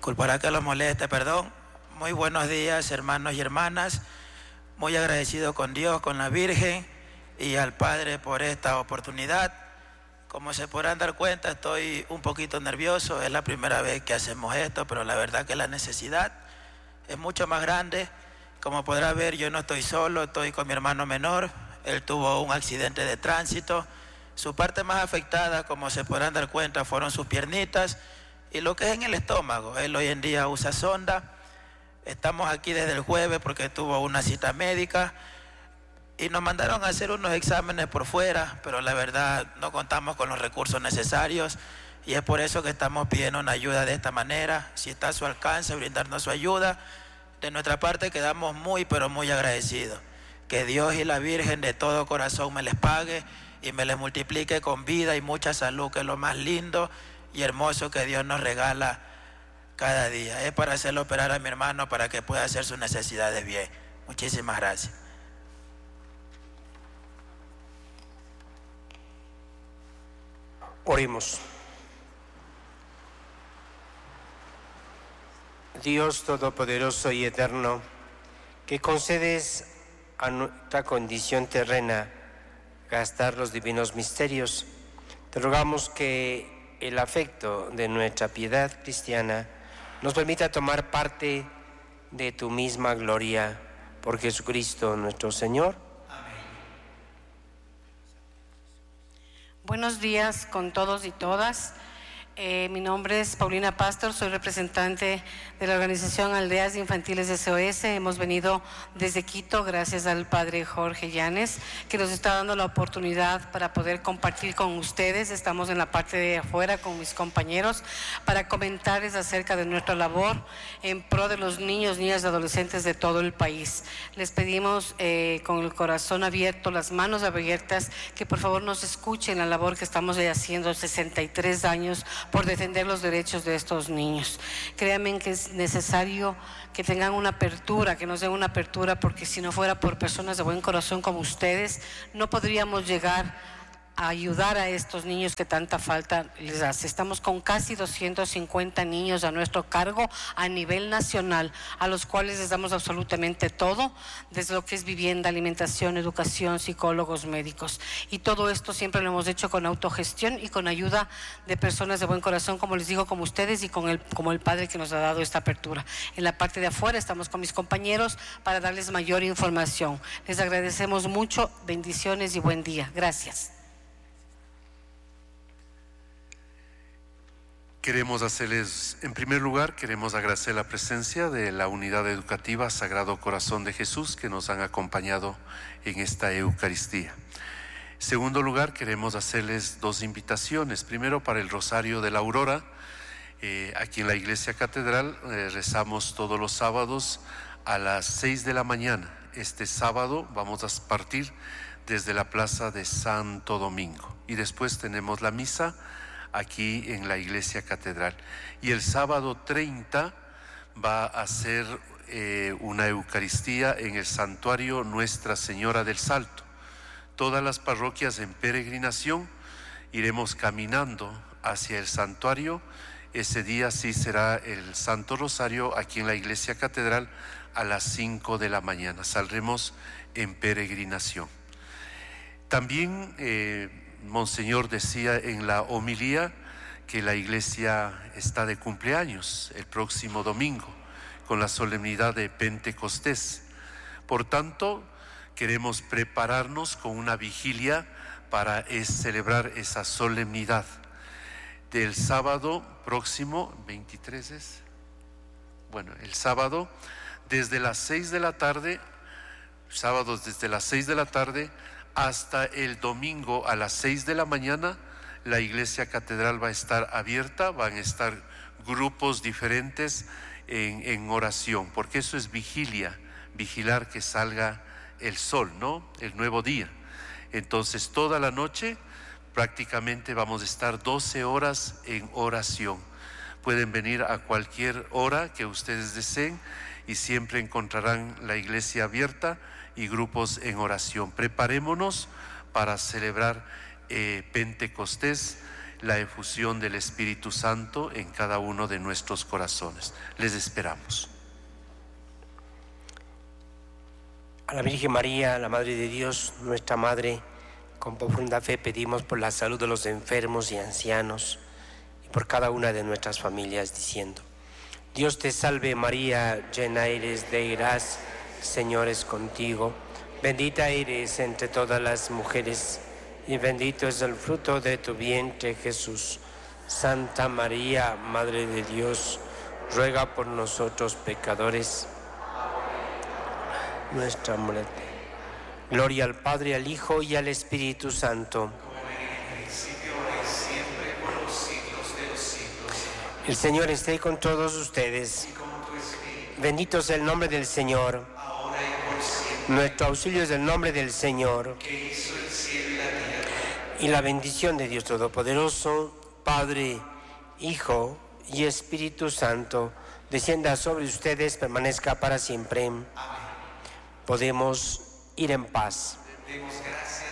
Disculpará que los moleste, perdón. Muy buenos días, hermanos y hermanas. Muy agradecido con Dios, con la Virgen y al Padre por esta oportunidad. Como se podrán dar cuenta, estoy un poquito nervioso. Es la primera vez que hacemos esto, pero la verdad que la necesidad es mucho más grande. Como podrá ver, yo no estoy solo, estoy con mi hermano menor. Él tuvo un accidente de tránsito. Su parte más afectada, como se podrán dar cuenta, fueron sus piernitas y lo que es en el estómago. Él hoy en día usa sonda. Estamos aquí desde el jueves porque tuvo una cita médica y nos mandaron a hacer unos exámenes por fuera, pero la verdad no contamos con los recursos necesarios y es por eso que estamos pidiendo una ayuda de esta manera. Si está a su alcance, brindarnos su ayuda. De nuestra parte quedamos muy, pero muy agradecidos. Que Dios y la Virgen de todo corazón me les pague y me les multiplique con vida y mucha salud, que es lo más lindo y hermoso que Dios nos regala cada día. Es para hacerlo operar a mi hermano para que pueda hacer sus necesidades bien. Muchísimas gracias. Oremos. Dios Todopoderoso y Eterno, que concedes a nuestra condición terrena gastar los divinos misterios, te rogamos que el afecto de nuestra piedad cristiana nos permita tomar parte de tu misma gloria por Jesucristo nuestro Señor. Amén. Buenos días con todos y todas. Mi nombre es Paulina Pastor, soy representante de la organización Aldeas Infantiles SOS. Hemos venido desde Quito gracias al padre Jorge Llanes, que nos está dando la oportunidad para poder compartir con ustedes. Estamos en la parte de afuera con mis compañeros para comentarles acerca de nuestra labor en pro de los niños, niñas y adolescentes de todo el país. Les pedimos con el corazón abierto, las manos abiertas, que por favor nos escuchen la labor que estamos haciendo 63 años por defender los derechos de estos niños. Créanme que es necesario que tengan una apertura, que nos den una apertura, porque si no fuera por personas de buen corazón como ustedes, no podríamos llegar a ayudar a estos niños que tanta falta les hace. Estamos con casi 250 niños a nuestro cargo a nivel nacional, a los cuales les damos absolutamente todo, desde lo que es vivienda, alimentación, educación, psicólogos, médicos. Y todo esto siempre lo hemos hecho con autogestión y con ayuda de personas de buen corazón, como les digo, como ustedes y como el padre que nos ha dado esta apertura. En la parte de afuera estamos con mis compañeros para darles mayor información. Les agradecemos mucho, bendiciones y buen día. Gracias. Queremos hacerles, en primer lugar, queremos agradecer la presencia de la Unidad Educativa Sagrado Corazón de Jesús que nos han acompañado en esta Eucaristía. En segundo lugar, queremos hacerles dos invitaciones. Primero, para el Rosario de la Aurora. Aquí en la Iglesia Catedral rezamos todos los sábados a las 6 de la mañana. Este sábado vamos a partir desde la Plaza de Santo Domingo y después tenemos la misa aquí en la Iglesia Catedral. Y el sábado 30 va a ser una Eucaristía en el Santuario Nuestra Señora del Salto. Todas las parroquias en peregrinación iremos caminando hacia el santuario. Ese día sí será el Santo Rosario aquí en la Iglesia Catedral a las 5 de la mañana. Saldremos en peregrinación. También Monseñor decía en la homilía que la iglesia está de cumpleaños el próximo domingo con la solemnidad de Pentecostés. Por tanto, queremos prepararnos con una vigilia para celebrar esa solemnidad. Del sábado próximo, 23 es, bueno, el sábado desde las 6 de la tarde, sábados desde las 6 de la tarde hasta el domingo a las 6 de la mañana, la Iglesia Catedral va a estar abierta, van a estar grupos diferentes en oración, porque eso es vigilia, vigilar que salga el sol, ¿no? El nuevo día. Entonces toda la noche prácticamente vamos a estar 12 horas en oración. Pueden venir a cualquier hora que ustedes deseen y siempre encontrarán la iglesia abierta y grupos en oración. Preparémonos para celebrar Pentecostés, la efusión del Espíritu Santo en cada uno de nuestros corazones. Les esperamos. A la Virgen María, la Madre de Dios, nuestra Madre, con profunda fe pedimos por la salud de los enfermos y ancianos y por cada una de nuestras familias, diciendo: Dios te salve María, llena eres de gracia, Señor es contigo, bendita eres entre todas las mujeres y bendito es el fruto de tu vientre, Jesús. Santa María, Madre de Dios, ruega por nosotros pecadores, nuestra muerte. Gloria al Padre, al Hijo y al Espíritu Santo. El Señor esté con todos ustedes. Bendito es el nombre del Señor. Nuestro auxilio es el nombre del Señor. Y la bendición de Dios Todopoderoso, Padre, Hijo y Espíritu Santo, descienda sobre ustedes, permanezca para siempre. Podemos ir en paz.